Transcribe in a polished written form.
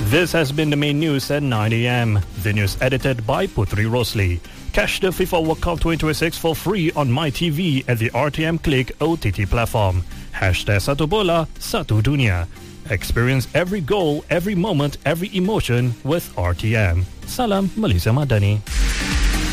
This has been the main news at 9 a.m. The news edited by Putri Rosli. Catch the FIFA World Cup 2026 for free on MyTV at the RTM Click OTT platform. #Satu Bola, Satu Dunia. Experience every goal, every moment, every emotion with RTM. Salam Malaysia Madani.